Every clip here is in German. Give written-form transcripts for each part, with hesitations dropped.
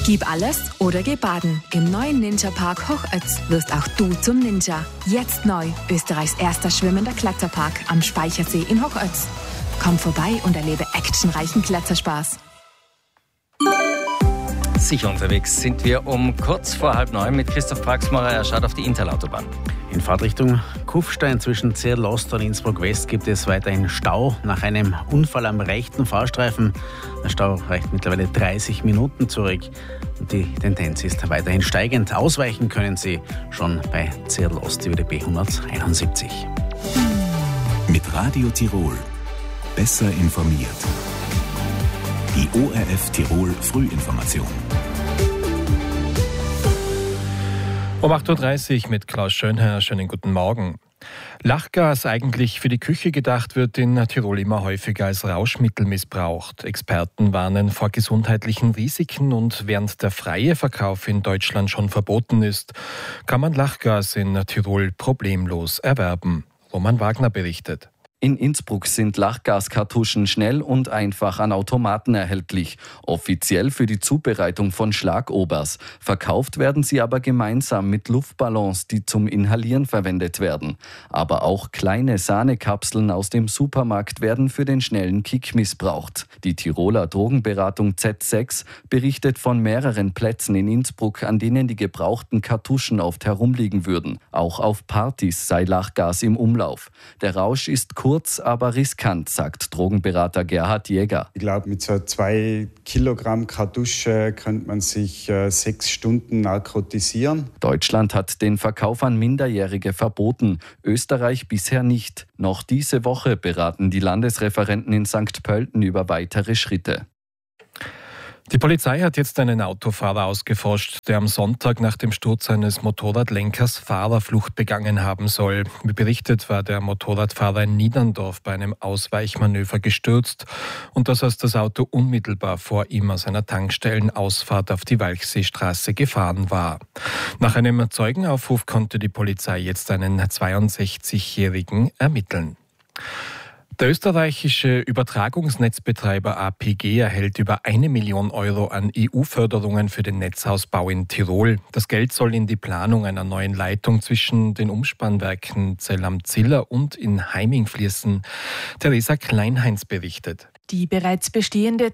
Gib alles oder geh baden. Im neuen Ninja-Park Hochötz wirst auch du zum Ninja. Jetzt neu, Österreichs erster schwimmender Kletterpark am Speichersee in Hochötz. Komm vorbei und erlebe actionreichen Kletterspaß. Sicher unterwegs sind wir um kurz vor 8:30 mit Christoph Praxmacher. Er schaut auf die Interlautobahn. In Fahrtrichtung Kufstein zwischen Zirl-Ost und Innsbruck-West gibt es weiterhin Stau nach einem Unfall am rechten Fahrstreifen. Der Stau reicht mittlerweile 30 Minuten zurück und die Tendenz ist weiterhin steigend. Ausweichen können Sie schon bei Zirl-Ost über die B171. Mit Radio Tirol besser informiert. Die ORF Tirol Frühinformation. Um 8:30 Uhr mit Klaus Schönherr. Schönen guten Morgen. Lachgas, eigentlich für die Küche gedacht, wird in Tirol immer häufiger als Rauschmittel missbraucht. Experten warnen vor gesundheitlichen Risiken und während der freie Verkauf in Deutschland schon verboten ist, kann man Lachgas in Tirol problemlos erwerben. Roman Wagner berichtet. In Innsbruck sind Lachgaskartuschen schnell und einfach an Automaten erhältlich. Offiziell für die Zubereitung von Schlagobers. Verkauft werden sie aber gemeinsam mit Luftballons, die zum Inhalieren verwendet werden. Aber auch kleine Sahnekapseln aus dem Supermarkt werden für den schnellen Kick missbraucht. Die Tiroler Drogenberatung Z6 berichtet von mehreren Plätzen in Innsbruck, an denen die gebrauchten Kartuschen oft herumliegen würden. Auch auf Partys sei Lachgas im Umlauf. Der Rausch ist kurz, aber riskant, sagt Drogenberater Gerhard Jäger. Ich glaube, mit so 2 Kilogramm Kartusche könnte man sich 6 Stunden narkotisieren. Deutschland hat den Verkauf an Minderjährige verboten, Österreich bisher nicht. Noch diese Woche beraten die Landesreferenten in St. Pölten über weitere Schritte. Die Polizei hat jetzt einen Autofahrer ausgeforscht, der am Sonntag nach dem Sturz eines Motorradlenkers Fahrerflucht begangen haben soll. Wie berichtet, war der Motorradfahrer in Niederndorf bei einem Ausweichmanöver gestürzt und das Auto unmittelbar vor ihm aus einer Tankstellenausfahrt auf die Walchseestraße gefahren war. Nach einem Zeugenaufruf konnte die Polizei jetzt einen 62-Jährigen ermitteln. Der österreichische Übertragungsnetzbetreiber APG erhält über 1 Million Euro an EU-Förderungen für den Netzausbau in Tirol. Das Geld soll in die Planung einer neuen Leitung zwischen den Umspannwerken Zell am Ziller und in Heiming fließen. Theresa Kleinheinz berichtet. Die bereits bestehende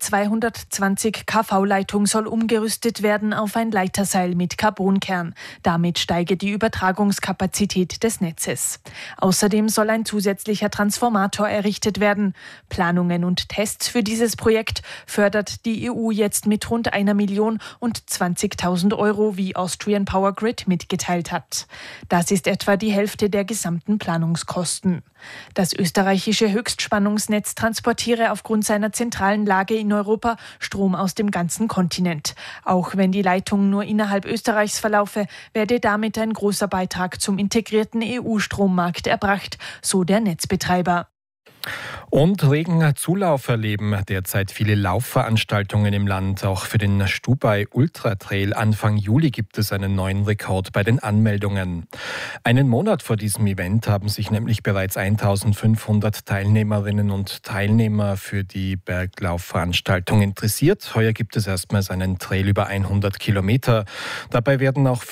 220 kV-Leitung soll umgerüstet werden auf ein Leiterseil mit Carbonkern. Damit steige die Übertragungskapazität des Netzes. Außerdem soll ein zusätzlicher Transformator errichtet werden. Planungen und Tests für dieses Projekt fördert die EU jetzt mit rund 1 Million und 20.000 Euro, wie Austrian Power Grid mitgeteilt hat. Das ist etwa die Hälfte der gesamten Planungskosten. Das österreichische Höchstspannungsnetz transportiere aufgrund seiner zentralen Lage in Europa Strom aus dem ganzen Kontinent. Auch wenn die Leitung nur innerhalb Österreichs verlaufe, werde damit ein großer Beitrag zum integrierten EU-Strommarkt erbracht, so der Netzbetreiber. Und regen Zulauf erleben derzeit viele Laufveranstaltungen im Land. Auch für den Stubai Ultra Trail Anfang Juli gibt es einen neuen Rekord bei den Anmeldungen. Einen Monat vor diesem Event haben sich nämlich bereits 1500 Teilnehmerinnen und Teilnehmer für die Berglaufveranstaltung interessiert. Heuer gibt es erstmals einen Trail über 100 Kilometer. Dabei werden auch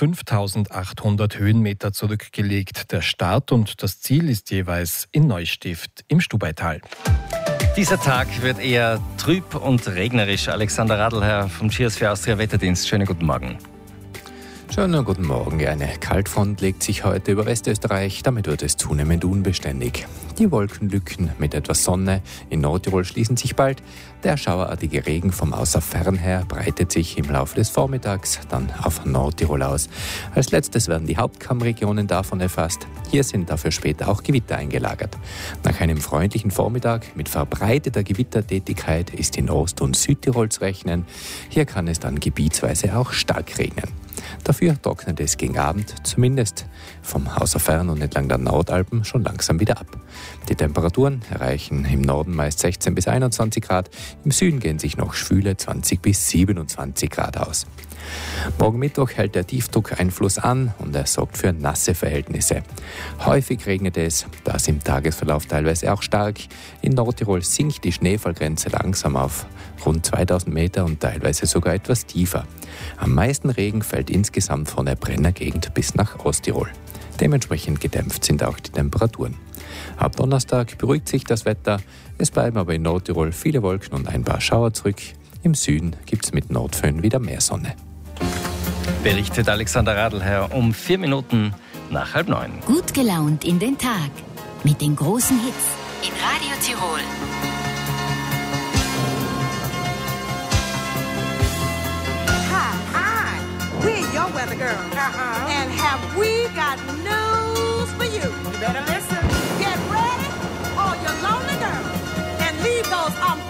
5800 Höhenmeter zurückgelegt. Der Start und das Ziel ist jeweils in Neustift im Stubaital. Dieser Tag wird eher trüb und regnerisch. Alexander Radlherr vom GSV Austria Wetterdienst. Schönen guten Morgen. Schönen guten Morgen. Eine Kaltfront legt sich heute über Westösterreich. Damit wird es zunehmend unbeständig. Die Wolkenlücken mit etwas Sonne in Nordtirol schließen sich bald. Der schauerartige Regen vom Außerfern her breitet sich im Laufe des Vormittags dann auf Nordtirol aus. Als letztes werden die Hauptkammregionen davon erfasst. Hier sind dafür später auch Gewitter eingelagert. Nach einem freundlichen Vormittag mit verbreiteter Gewittertätigkeit ist in Ost- und Südtirol zu rechnen. Hier kann es dann gebietsweise auch stark regnen. Dafür trocknet es gegen Abend, zumindest vom Außerfern und entlang der Nordalpen, schon langsam wieder ab. Die Temperaturen erreichen im Norden meist 16 bis 21 Grad, im Süden gehen sich noch schwüle 20 bis 27 Grad aus. Morgen Mittwoch hält der Tiefdruckeinfluss an und er sorgt für nasse Verhältnisse. Häufig regnet es, das im Tagesverlauf teilweise auch stark. In Nordtirol sinkt die Schneefallgrenze langsam auf rund 2000 Meter und teilweise sogar etwas tiefer. Am meisten Regen fällt insgesamt von der Brennergegend bis nach Osttirol. Dementsprechend gedämpft sind auch die Temperaturen. Ab Donnerstag beruhigt sich das Wetter. Es bleiben aber in Nordtirol viele Wolken und ein paar Schauer zurück. Im Süden gibt es mit Nordföhn wieder mehr Sonne. Berichtet Alexander Radlherr um 4 Minuten nach 8:30. Gut gelaunt in den Tag mit den großen Hits in Radio Tirol. Hi, we're your weather girls. And have we got news for you? You better listen. Get ready, all your lonely girls, and leave those